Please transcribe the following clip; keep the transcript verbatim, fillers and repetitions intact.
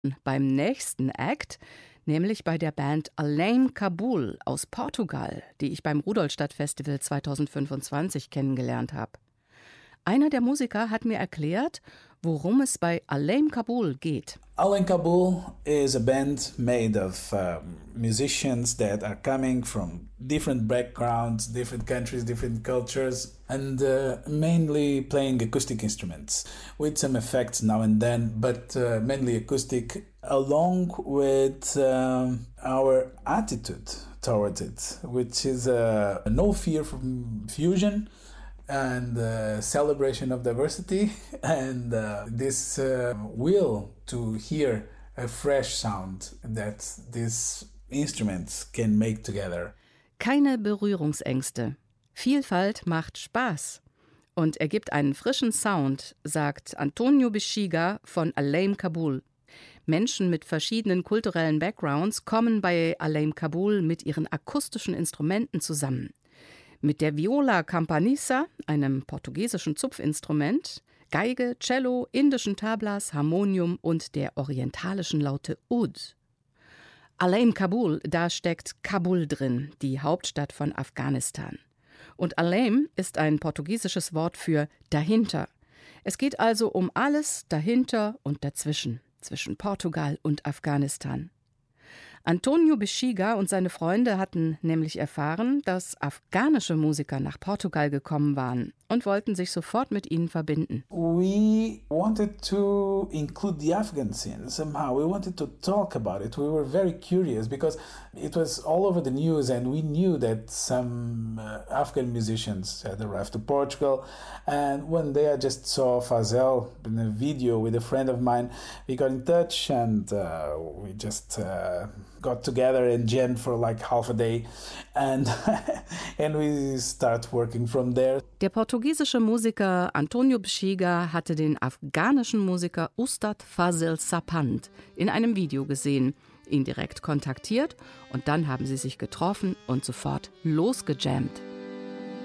beim nächsten Act, nämlich bei der Band Alain Kabul aus Portugal, die ich beim Rudolstadt-Festival zweitausendfünfundzwanzig kennengelernt habe. Einer der Musiker hat mir erklärt, worum es bei Alain Kabul geht. Alain Kabul is a band made of uh, musicians that are coming from different backgrounds, different countries, different cultures, and uh, mainly playing acoustic instruments with some effects now and then, but uh, mainly acoustic, along with um, our attitude towards it, which is uh, no fear from fusion and uh, celebration of diversity, and uh, this uh, will to hear a fresh sound that these instruments can make together. Keine Berührungsängste. Vielfalt macht Spaß und ergibt einen frischen Sound, sagt Antonio Bexiga von Alain Kabul. Menschen mit verschiedenen kulturellen Backgrounds kommen bei Alain Kabul mit ihren akustischen Instrumenten zusammen. Mit der Viola Campanissa, einem portugiesischen Zupfinstrument, Geige, Cello, indischen Tablas, Harmonium und der orientalischen Laute Oud. Alain Kabul, da steckt Kabul drin, die Hauptstadt von Afghanistan. Und Alain ist ein portugiesisches Wort für dahinter. Es geht also um alles dahinter und dazwischen, zwischen Portugal und Afghanistan. Antonio Bexiga und seine Freunde hatten nämlich erfahren, dass afghanische Musiker nach Portugal gekommen waren und wollten sich sofort mit ihnen verbinden. We wanted to include the Afghan scene somehow. We wanted to talk about it. We were very curious because it was all over the news, and we knew that some uh, Afghan musicians had arrived to Portugal. And one day I just saw Fazel in a video with a friend of mine. We got in touch and uh, we just uh, got together and jammed for like half a day, and and we start working from there. Der portugiesische Musiker Antonio Bexiga hatte den afghanischen Musiker Ustad Fazel Sapand in einem Video gesehen, ihn direkt kontaktiert und dann haben sie sich getroffen und sofort losgejammt.